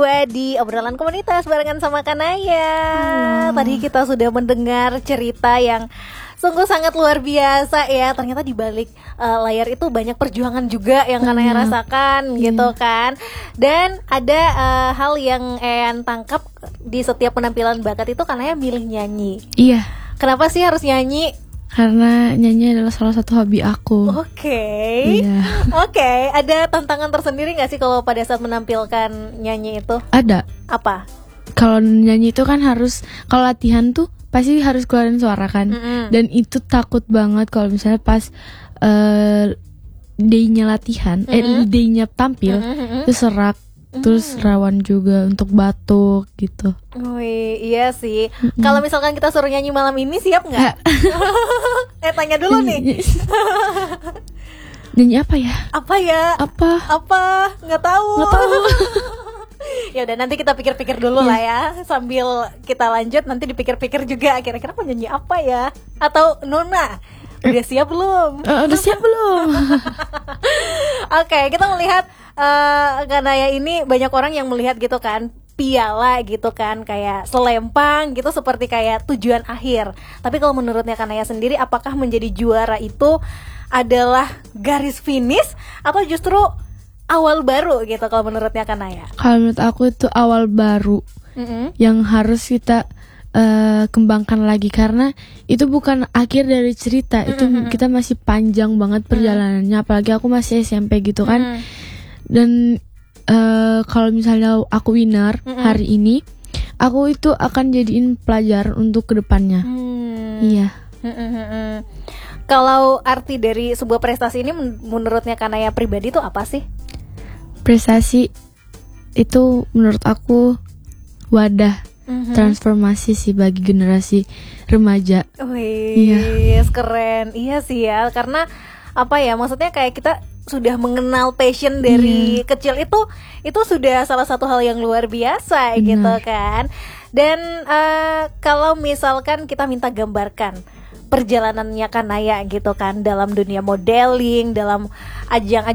Di obrolan komunitas barengan sama Kanaya. Tadi kita sudah mendengar cerita yang sungguh sangat luar biasa ya. Ternyata di balik layar itu banyak perjuangan juga yang Kanaya rasakan gitu kan. Dan ada hal yang Ean tangkap di setiap penampilan bakat itu Kanaya milih nyanyi. Iya. Kenapa sih harus nyanyi? Karena nyanyi adalah salah satu hobi aku. Oke. Iya. Oke, ada tantangan tersendiri nggak sih kalau pada saat menampilkan nyanyi itu? Ada. Apa? Kalau nyanyi itu kan harus, kalau latihan tuh pasti harus keluarin suara kan. Dan itu takut banget kalau misalnya pas day-nya latihan, day-nya tampil itu serak. Terus rawan juga untuk batuk gitu. Wih, iya sih. Kalau misalkan kita suruh nyanyi malam ini siap nggak? Tanya dulu nih. Nyanyi apa ya? Apa ya? Apa? Nggak tahu. Ya udah, nanti kita pikir-pikir dulu lah ya. Sambil kita lanjut nanti dipikir-pikir juga kira-kira mau nyanyi apa ya? Atau Nona udah siap belum? Udah siap belum? Oke, kita melihat Kanaya ini banyak orang yang melihat gitu kan, piala gitu kan, kayak selempang gitu seperti kayak tujuan akhir. Tapi kalau menurutnya Kanaya sendiri, apakah menjadi juara itu adalah garis finish atau justru awal baru gitu kalau menurutnya Kanaya? Kalau menurut aku itu awal baru yang harus kita kembangkan lagi, karena itu bukan akhir dari cerita. Itu kita masih panjang banget perjalanannya, apalagi aku masih SMP gitu kan. Dan kalau misalnya aku winner hari ini, aku itu akan jadiin pelajaran untuk kedepannya. Iya. Kalau arti dari sebuah prestasi ini menurutnya Kanaya pribadi itu apa sih? Prestasi itu menurut aku wadah transformasi sih bagi generasi remaja. Wih, keren. Iya sih ya, karena apa ya, maksudnya kayak kita sudah mengenal passion dari kecil, itu sudah salah satu hal yang luar biasa gitu kan. Dan kalau misalkan kita minta gambarkan perjalanannya Kanaya gitu kan dalam dunia modeling, dalam ajang